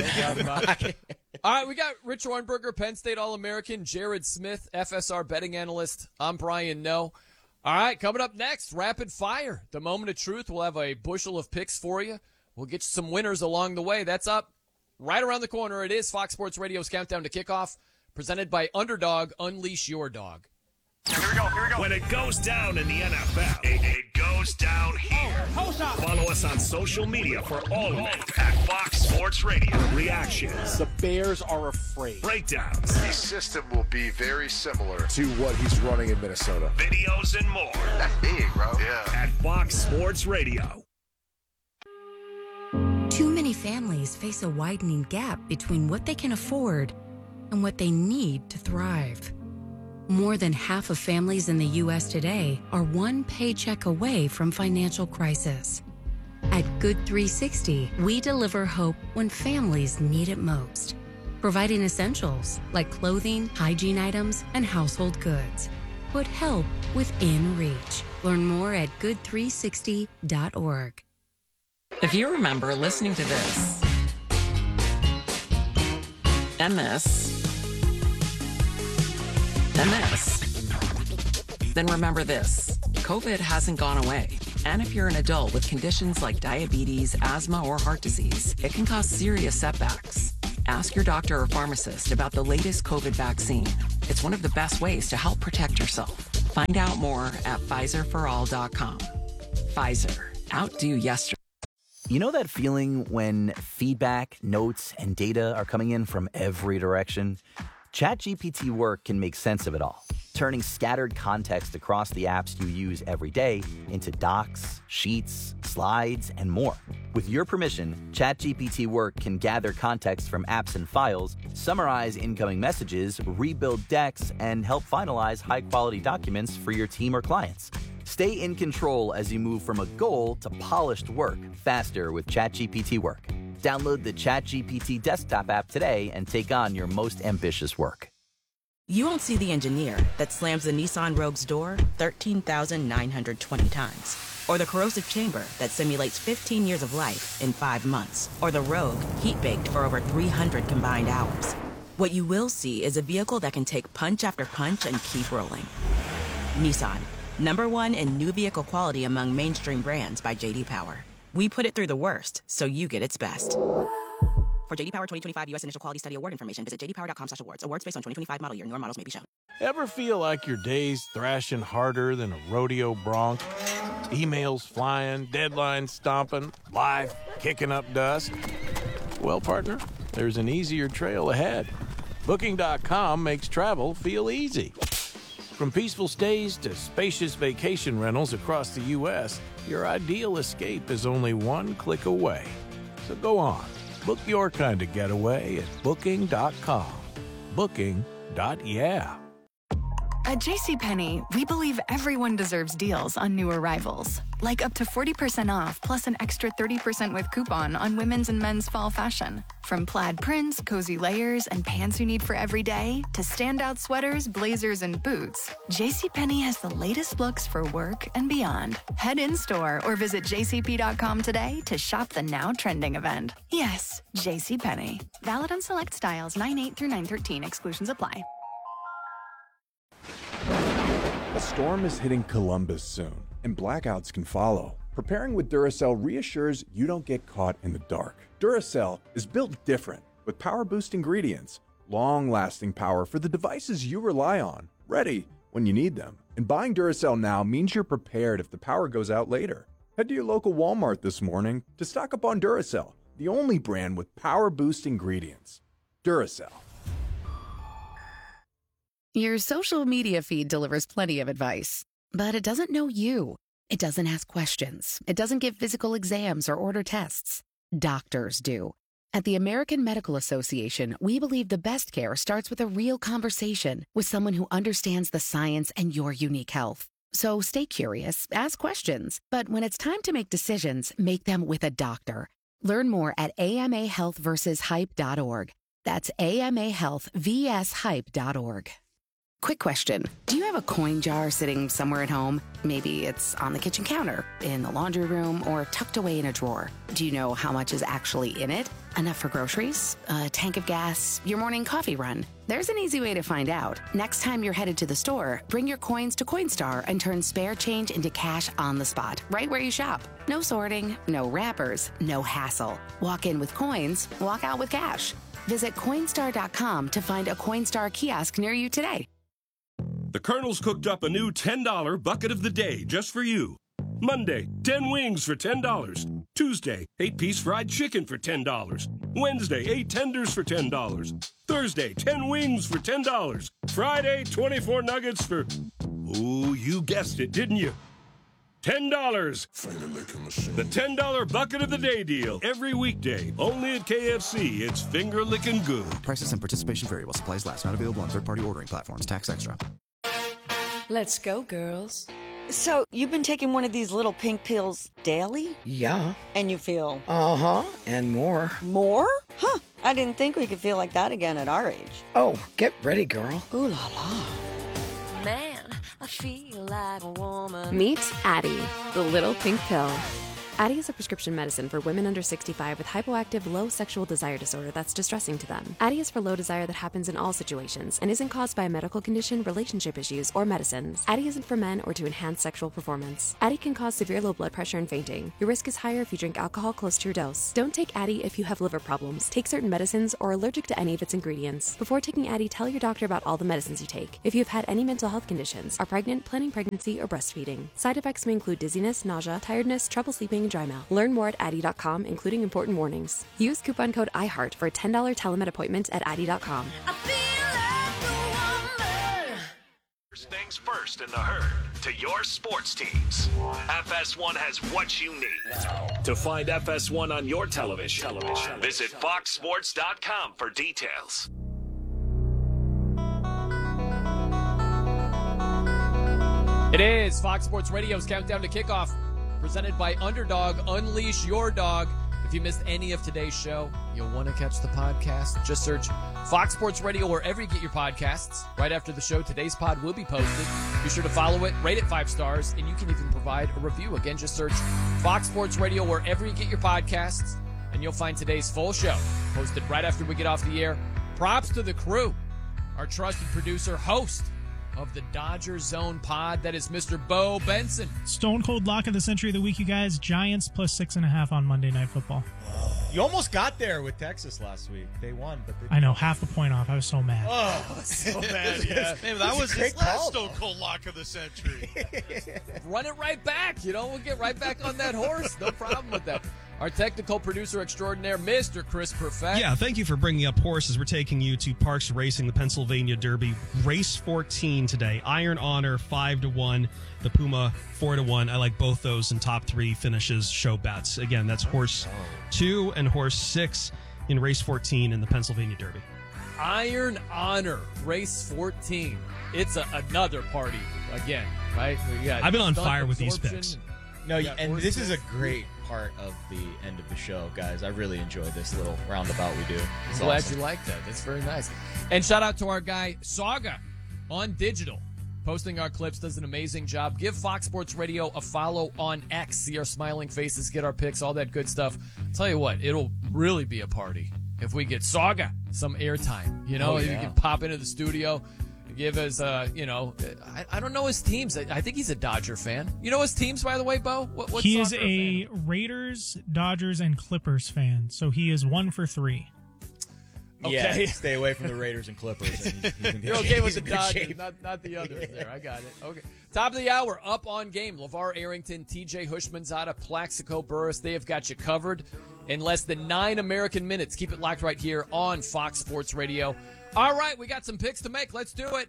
All right, we got Rich Ohrnberger, Penn State All-American, Jared Smith, FSR betting analyst. I'm Brian Noe. All right, coming up next, Rapid Fire. The moment of truth. We'll have a bushel of picks for you. We'll get you some winners along the way. That's up right around the corner. It is Fox Sports Radio's Countdown to Kickoff. Presented by Underdog, unleash your dog. Here we go. When it goes down in the NFL, it goes down here. Follow us on social media for all of it at Fox Sports Radio. Reactions. The Bears are afraid. Breakdowns. His system will be very similar to what he's running in Minnesota. Videos and more. That's big, bro. Yeah. At Fox Sports Radio. Too many families face a widening gap between what they can afford and what they need to thrive. More than half of families in the U.S. today are one paycheck away from financial crisis. At Good 360, we deliver hope when families need it most, providing essentials like clothing, hygiene items, and household goods. Put help within reach. Learn more at good360.org. If you remember listening to this, and this, and this, then remember this. COVID hasn't gone away. And if you're an adult with conditions like diabetes, asthma, or heart disease, it can cause serious setbacks. Ask your doctor or pharmacist about the latest COVID vaccine. It's one of the best ways to help protect yourself. Find out more at PfizerForAll.com. Pfizer. Outdo yesterday. You know that feeling when feedback, notes, and data are coming in from every direction? ChatGPT Work can make sense of it all, turning scattered context across the apps you use every day into docs, sheets, slides, and more. With your permission, ChatGPT Work can gather context from apps and files, summarize incoming messages, rebuild decks, and help finalize high-quality documents for your team or clients. Stay in control as you move from a goal to polished work faster with ChatGPT Work. Download the ChatGPT desktop app today and take on your most ambitious work. You won't see the engineer that slams the Nissan Rogue's door 13,920 times. Or the corrosive chamber that simulates 15 years of life in 5 months. Or the Rogue heat-baked for over 300 combined hours. What you will see is a vehicle that can take punch after punch and keep rolling. Nissan, #1 in new vehicle quality among mainstream brands by J.D. Power. We put it through the worst, so you get its best. For J.D. Power 2025 U.S. Initial Quality Study Award information, visit jdpower.com/awards. Awards based on 2025 model year. Newer models may be shown. Ever feel like your day's thrashing harder than a rodeo bronc? Emails flying, deadlines stomping, life kicking up dust? Well, partner, there's an easier trail ahead. Booking.com makes travel feel easy. From peaceful stays to spacious vacation rentals across the U.S., your ideal escape is only one click away. So go on. Book your kind of getaway at Booking.com. Booking.yeah. At JCPenney, we believe everyone deserves deals on new arrivals. Like up to 40% off plus an extra 30% with coupon on women's and men's fall fashion. From plaid prints, cozy layers, and pants you need for every day to standout sweaters, blazers, and boots, JCPenney has the latest looks for work and beyond. Head in-store or visit jcp.com today to shop the now trending event. Yes, JCPenney. Valid on select styles 9/8 through 9/13. Exclusions apply. A storm is hitting Columbus soon, and blackouts can follow. Preparing with Duracell reassures you don't get caught in the dark. Duracell is built different, with power-boost ingredients, long-lasting power for the devices you rely on, ready when you need them. And buying Duracell now means you're prepared if the power goes out later. Head to your local Walmart this morning to stock up on Duracell, the only brand with power-boost ingredients. Duracell. Your social media feed delivers plenty of advice, but it doesn't know you. It doesn't ask questions. It doesn't give physical exams or order tests. Doctors do. At the American Medical Association, we believe the best care starts with a real conversation with someone who understands the science and your unique health. So stay curious, ask questions, but when it's time to make decisions, make them with a doctor. Learn more at amahealthversushype.org. That's amahealthvshype.org. Quick question. Do you have a coin jar sitting somewhere at home? Maybe it's on the kitchen counter, in the laundry room, or tucked away in a drawer. Do you know how much is actually in it? Enough for groceries? A tank of gas? Your morning coffee run? There's an easy way to find out. Next time you're headed to the store, bring your coins to Coinstar and turn spare change into cash on the spot, right where you shop. No sorting, no wrappers, no hassle. Walk in with coins, walk out with cash. Visit Coinstar.com to find a Coinstar kiosk near you today. The Colonel's cooked up a new $10 bucket of the day just for you. Monday, 10 wings for $10. Tuesday, 8-piece fried chicken for $10. Wednesday, 8 tenders for $10. Thursday, 10 wings for $10. Friday, 24 nuggets for... Oh, you guessed it, didn't you? $10. The $10 bucket of the day deal. Every weekday. Only at KFC. It's finger-licking good. Prices and participation vary while supplies last. Not available on third-party ordering platforms. Tax extra. Let's go, girls. So, you've been taking one of these little pink pills daily? Yeah. And you feel? Uh-huh, and more. More? Huh, I didn't think we could feel like that again at our age. Oh, get ready, girl. Ooh la la. Man, I feel like a woman. Meet Addie, the little pink pill. Addyi is a prescription medicine for women under 65 with hypoactive low sexual desire disorder that's distressing to them. Addyi is for low desire that happens in all situations and isn't caused by a medical condition, relationship issues, or medicines. Addyi isn't for men or to enhance sexual performance. Addyi can cause severe low blood pressure and fainting. Your risk is higher if you drink alcohol close to your dose. Don't take Addyi if you have liver problems, take certain medicines, or are allergic to any of its ingredients. Before taking Addyi, tell your doctor about all the medicines you take. If you have had any mental health conditions, are pregnant, planning pregnancy, or breastfeeding. Side effects may include dizziness, nausea, tiredness, trouble sleeping, and dry mouth. Learn more at Addyi.com, including important warnings. Use coupon code IHEART for a $10 telemed appointment at Addyi.com. Things first in the herd to your sports teams. FS1 has what you need. To find FS1 on your television, visit foxsports.com for details. It is Fox Sports Radio's Countdown to Kickoff, presented by Underdog. Unleash your dog. If you missed any of today's show, you'll want to catch the podcast. Just search Fox Sports Radio wherever you get your podcasts. Right after the show, today's pod will be posted. Be sure to follow it, rate it 5 stars, and you can even provide a review. Again, just search Fox Sports Radio wherever you get your podcasts, and you'll find today's full show posted right after we get off the air. Props to the crew, our trusted producer, host of the Dodger Zone pod. That is Mr. Bo Benson. Stone cold lock of the century of the week, you guys. Giants plus 6.5 on Monday Night Football. You almost got there with Texas last week. They won, but I know, half a point off. I was so mad. Oh, so bad. Yeah. Man, that was his last Stone Cold lock of the century. Run it right back. We'll get right back on that horse. No problem with that. Our technical producer extraordinaire, Mr. Chris Perfect. Yeah, thank you for bringing up horses. We're taking you to Parks Racing, the Pennsylvania Derby. Race 14 today. Iron Honor 5-1. The Puma 4-1. I like both those in top 3 finishes show bets. Again, that's horse 2 and horse 6 in race 14 in the Pennsylvania Derby. Iron Honor, race 14. It's another party again, right? I've been on fire with these picks. No, and this is a great part of the end of the show, guys. I really enjoy this little roundabout we do. I'm glad you like that. That's very nice. And shout out to our guy, Saga, on digital. Posting our clips, does an amazing job. Give Fox Sports Radio a follow on X. See our smiling faces, get our picks, all that good stuff. I'll tell you what, it'll really be a party if we get Saga some airtime. You can pop into the studio, give us, I don't know his teams. I think he's a Dodger fan. You know his teams, by the way, Bo? What's he is a Raiders, Dodgers, and Clippers fan, so he is 1 for 3. Okay. Yeah, stay away from the Raiders and Clippers. You're okay with the Dodgers, not the others there. I got it. Okay. Top of the hour, up on game. LeVar Arrington, TJ Hushmanzada, Plaxico Burress. They have got you covered in less than 9 American minutes. Keep it locked right here on Fox Sports Radio. All right, we got some picks to make. Let's do it.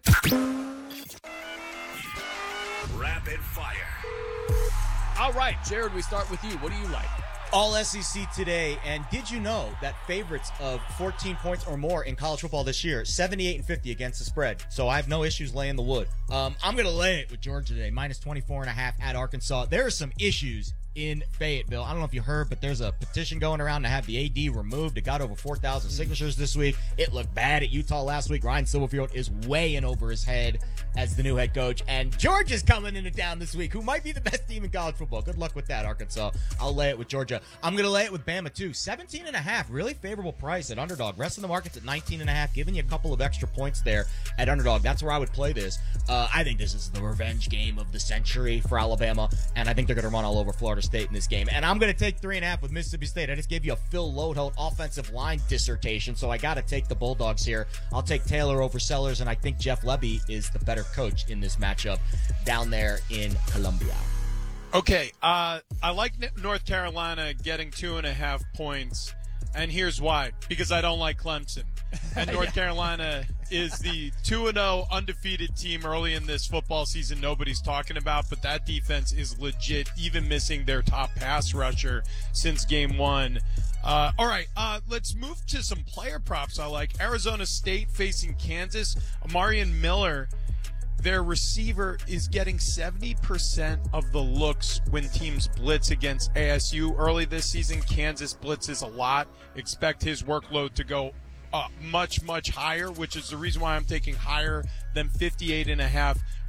Rapid fire. All right, Jared, we start with you. What do you like? All SEC today, and did you know that favorites of 14 points or more in college football this year, 78-50 against the spread? So I have no issues laying the wood. I'm going to lay it with Georgia today, minus 24.5 at Arkansas. There are some issues in Fayetteville. I don't know if you heard, but there's a petition going around to have the AD removed. It got over 4,000 signatures this week. It looked bad at Utah last week. Ryan Silverfield is way in over his head as the new head coach. And Georgia's coming into town this week, who might be the best team in college football. Good luck with that, Arkansas. I'll lay it with Georgia. I'm going to lay it with Bama, too. 17.5, really favorable price at Underdog. Rest of the market's at 19.5, giving you a couple of extra points there at Underdog. That's where I would play this. I think this is the revenge game of the century for Alabama, and I think they're going to run all over Florida State in this game. And I'm going to take 3.5 with Mississippi State. I just gave you a Phil Lodeholt offensive line dissertation, so I got to take the Bulldogs here. I'll take Taylor over Sellers, and I think Jeff Lebby is the better coach in this matchup down there in Columbia. Okay, I like North Carolina getting 2.5 points, and here's why. Because I don't like Clemson. And North Carolina is the 2-0 undefeated team early in this football season nobody's talking about, but that defense is legit, even missing their top pass rusher since game 1. All right, let's move to some player props I like. Arizona State facing Kansas. Amarian Miller, their receiver, is getting 70% of the looks when teams blitz against ASU. Early this season, Kansas blitzes a lot. Expect his workload to go much, much higher, which is the reason why I'm taking higher than 58.5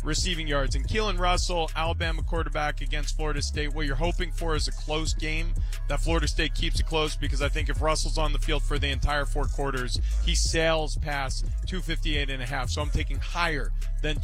receiving yards. And Keelan Russell, Alabama quarterback against Florida State, what you're hoping for is a close game, that Florida State keeps it close, because I think if Russell's on the field for the entire 4 quarters, he sails past 258.5. So I'm taking higher than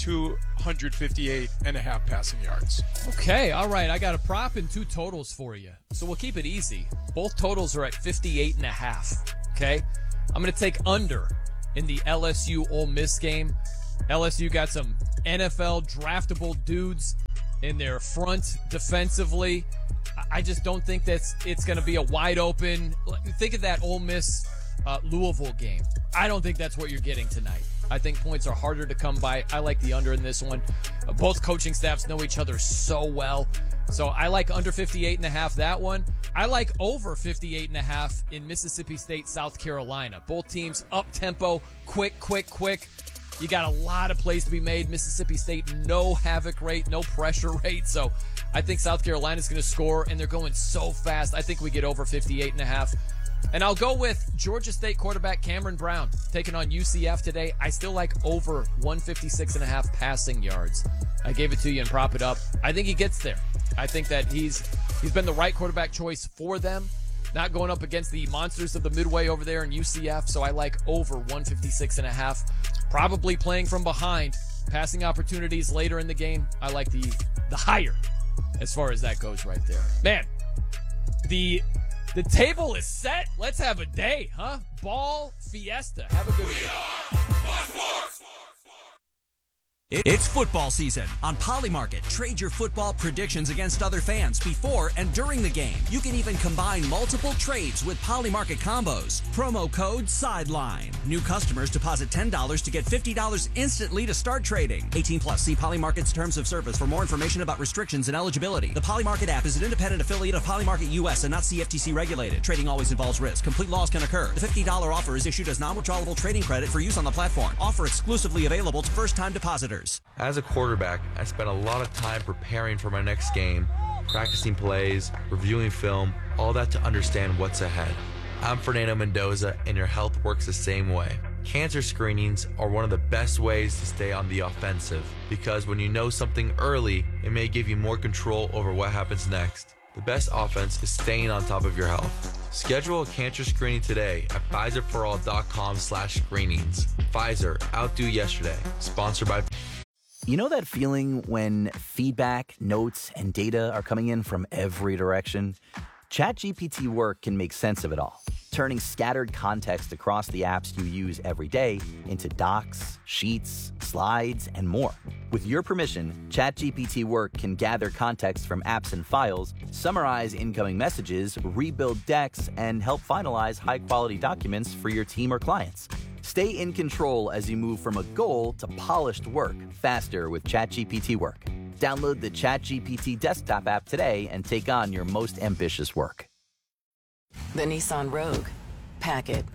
258.5 passing yards. Okay, all right. I got a prop and 2 totals for you. So we'll keep it easy. Both totals are at 58.5. Okay? I'm going to take under in the LSU Ole Miss game. LSU got some NFL draftable dudes in their front defensively. I just don't think it's going to be a wide open. Think of that Ole Miss Louisville game. I don't think that's what you're getting tonight. I think points are harder to come by. I like the under in this one. Both coaching staffs know each other so well. So I like under 58.5 that one. I like over 58.5 in Mississippi State, South Carolina. Both teams up-tempo, quick. You got a lot of plays to be made. Mississippi State, no havoc rate, no pressure rate. So I think South Carolina's going to score, and they're going so fast. I think we get over 58.5. And I'll go with Georgia State quarterback Cameron Brown taking on UCF today. I still like over 156.5 passing yards. I gave it to you and prop it up. I think he gets there. I think that he's been the right quarterback choice for them. Not going up against the monsters of the Midway over there in UCF, so I like over 156.5. Probably playing from behind, passing opportunities later in the game. I like the higher as far as that goes right there. Man, the table is set. Let's have a day, huh? Ball fiesta. Have a good week. It's football season. On Polymarket, trade your football predictions against other fans before and during the game. You can even combine multiple trades with Polymarket combos. Promo code SIDELINE. New customers deposit $10 to get $50 instantly to start trading. 18 plus. See Polymarket's terms of service for more information about restrictions and eligibility. The Polymarket app is an independent affiliate of Polymarket US and not CFTC regulated. Trading always involves risk. Complete loss can occur. The $50 offer is issued as non-withdrawable trading credit for use on the platform. Offer exclusively available to first-time depositors. As a quarterback, I spent a lot of time preparing for my next game, practicing plays, reviewing film, all that to understand what's ahead. I'm Fernando Mendoza, and your health works the same way. Cancer screenings are one of the best ways to stay on the offensive, because when you know something early, it may give you more control over what happens next. The best offense is staying on top of your health. Schedule a cancer screening today at PfizerForAll.com/screenings. Pfizer, outdo yesterday. Sponsored by... You know that feeling when feedback, notes, and data are coming in from every direction? ChatGPT Work can make sense of it all, turning scattered context across the apps you use every day into docs, sheets, slides, and more. With your permission, ChatGPT Work can gather context from apps and files, summarize incoming messages, rebuild decks, and help finalize high-quality documents for your team or clients. Stay in control as you move from a goal to polished work faster with ChatGPT Work. Download the ChatGPT desktop app today and take on your most ambitious work. The Nissan Rogue. Pack it.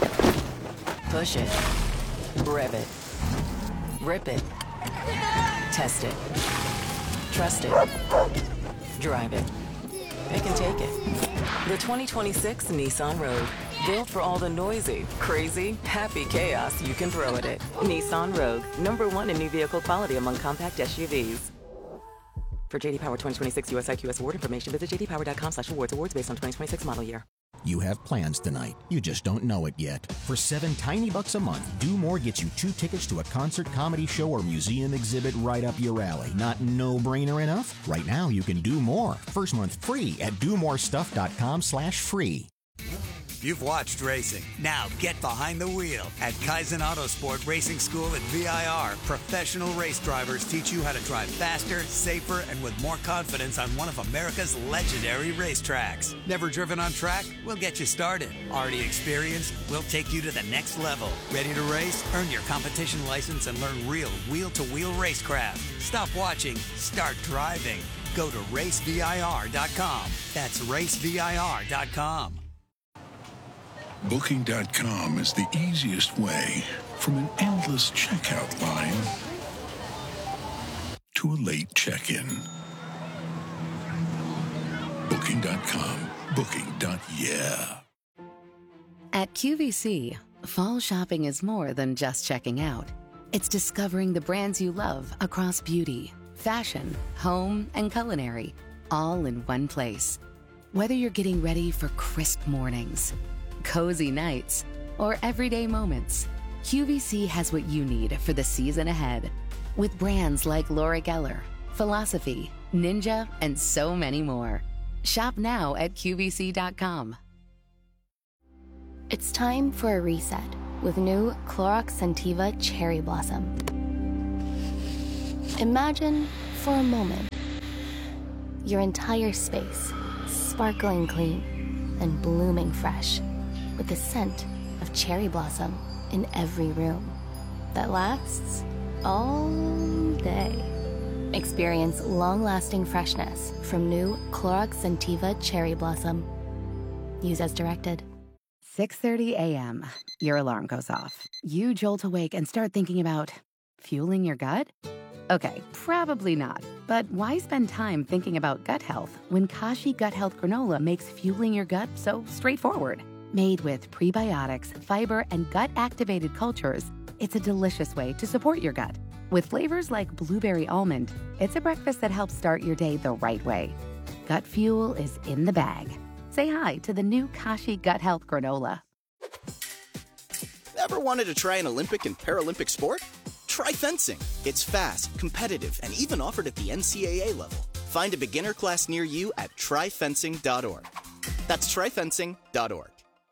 Push it. Rev it. Rip it. Test it. Trust it. Drive it. Pick and take it. The 2026 Nissan Rogue. Built for all the noisy, crazy, happy chaos you can throw at it. Nissan Rogue. #1 in new vehicle quality among compact SUVs. For JD Power 2026 US IQS award information, visit jdpower.com/awards. Awards based on 2026 model year. You have plans tonight. You just don't know it yet. For $7 tiny bucks a month, Do More gets you 2 tickets to a concert, comedy show, or museum exhibit right up your alley. Not no-brainer enough? Right now, you can do more. First month free at domorestuff.com/free. You've watched racing. Now get behind the wheel. At Kaizen Autosport Racing School at VIR, professional race drivers teach you how to drive faster, safer, and with more confidence on one of America's legendary racetracks. Never driven on track? We'll get you started. Already experienced? We'll take you to the next level. Ready to race? Earn your competition license and learn real wheel-to-wheel racecraft. Stop watching. Start driving. Go to racevir.com. That's racevir.com. Booking.com is the easiest way from an endless checkout line to a late check-in. Booking.com. Booking.yeah. At QVC, fall shopping is more than just checking out. It's discovering the brands you love across beauty, fashion, home, and culinary, all in one place. Whether you're getting ready for crisp mornings, cozy nights, or everyday moments, QVC has what you need for the season ahead. With brands like Laura Geller, Philosophy, Ninja, and so many more. Shop now at QVC.com. It's time for a reset with new Clorox Scentiva Cherry Blossom. Imagine, for a moment, your entire space sparkling clean and blooming fresh with the scent of cherry blossom in every room that lasts all day. Experience long-lasting freshness from new Clorox Scentiva Cherry Blossom. Use as directed. 6:30 a.m. Your alarm goes off. You jolt awake and start thinking about fueling your gut? Okay, probably not. But why spend time thinking about gut health when Kashi Gut Health Granola makes fueling your gut so straightforward? Made with prebiotics, fiber, and gut-activated cultures, it's a delicious way to support your gut. With flavors like blueberry almond, it's a breakfast that helps start your day the right way. Gut fuel is in the bag. Say hi to the new Kashi Gut Health Granola. Ever wanted to try an Olympic and Paralympic sport? Try fencing. It's fast, competitive, and even offered at the NCAA level. Find a beginner class near you at tryfencing.org. That's tryfencing.org.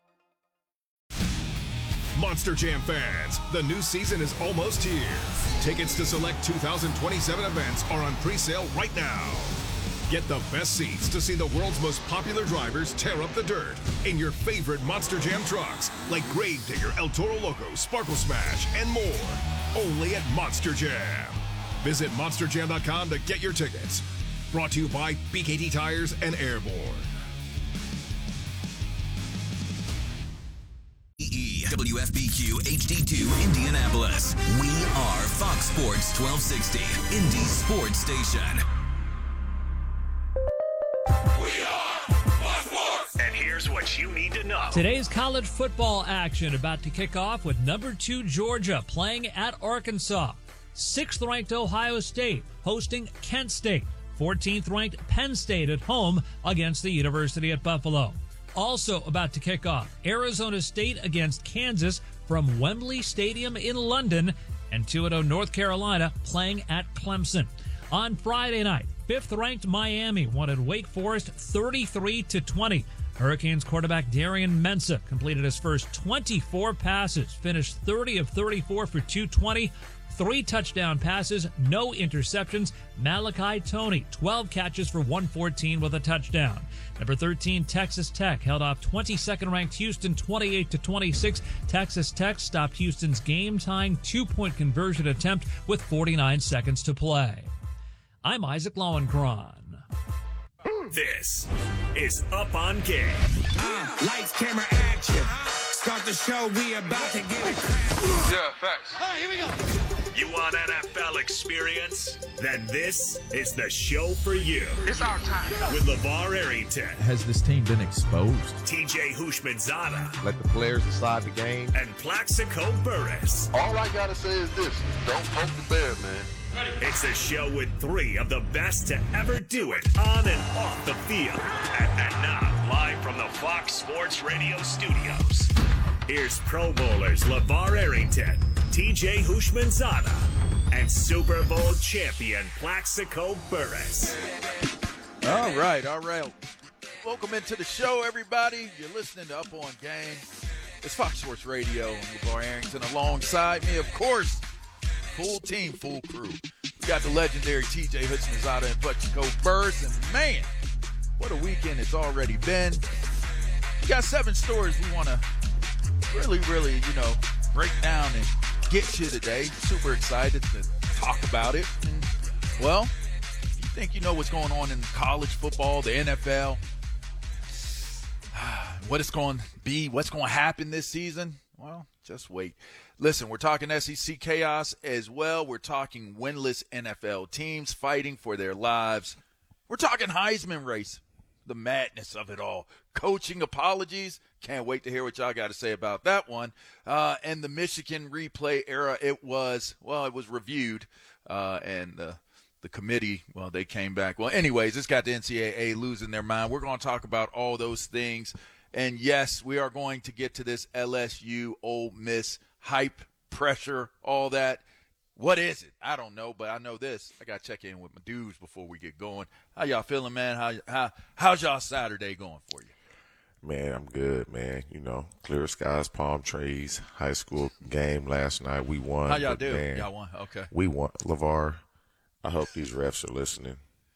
Monster Jam fans, the new season is almost here. Tickets to select 2027 events are on pre-sale right now. Get the best seats to see the world's most popular drivers tear up the dirt in your favorite Monster Jam trucks like Gravedigger, El Toro Loco, Sparkle Smash, and more. Only at Monster Jam. Visit monsterjam.com to get your tickets. Brought to you by BKT Tires and Airborne. WFBQ HD2 Indianapolis. We are Fox Sports 1260, Indy Sports Station. And here's what you need to know. Today's college football action about to kick off with number 2 Georgia playing at Arkansas. 6th ranked Ohio State hosting Kent State. 14th ranked Penn State at home against the University at Buffalo. Also about to kick off, Arizona State against Kansas from Wembley Stadium in London, and 2-0 North Carolina playing at Clemson. On Friday night, 5th-ranked Miami wanted Wake Forest 33-20. Hurricanes quarterback Darian Mensah completed his first 24 passes, finished 30 of 34 for 220, 3 touchdown passes, no interceptions. Malachi Toney, 12 catches for 114 with a touchdown. Number 13, Texas Tech held off 22nd-ranked Houston 28-26. Texas Tech stopped Houston's game-tying 2-point conversion attempt with 49 seconds to play. I'm Isaac Lowenkron. This is Up on Game. Lights, camera, action. Start the show, we about to get it. Yeah, facts. All right, here we go. You want NFL experience? Then this is the show for you. It's our time. With LeVar Arrington. Has this team been exposed? TJ Houshmandzadeh. Let the players decide the game. And Plaxico Burress. All I gotta say is this: don't poke the bear, man. It's a show with 3 of the best to ever do it on and off the field. And now, live from the Fox Sports Radio studios, here's Pro Bowlers LeVar Arrington, TJ Houshmandzadeh, and Super Bowl champion Plaxico Burress. All right. Welcome into the show, everybody. You're listening to Up On Game. It's Fox Sports Radio and LeVar Arrington alongside me, of course. Full team, full crew. We got the legendary TJ Houshmandzadeh and Plaxico Burress, and man, what a weekend it's already been. We got 7 stories we want to really, break down and get to today. Super excited to talk about it. And, well, you think you know what's going on in college football, the NFL, what it's going to be, what's going to happen this season? Well, just wait. Listen, we're talking SEC chaos as well. We're talking winless NFL teams fighting for their lives. We're talking Heisman race. the madness of it all. Coaching apologies. Can't wait to hear what y'all got to say about that one. And the Michigan replay era, it was reviewed, and the committee, they came back. Well, anyways, it's got the NCAA losing their mind. We're going to talk about all those things. And, yes, we are going to get to this LSU Ole Miss hype, pressure, all that. What is it? I don't know, but I know this. I got to check in with my dudes before we get going. How y'all feeling, man? How's y'all Saturday going for you? Man, I'm good, man. Clear skies, palm trees, high school game last night. We won. How y'all do? Man, Y'all won? Okay. We won. LeVar, I hope these refs are listening.